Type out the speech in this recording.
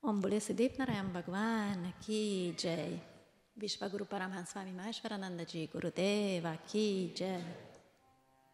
Om Bole Siddhip Narayan Bhagwan Ki Jai. Vishvaguru Paramahansa Swami Maheshwarananda Ji Gurudeva Ki Jai.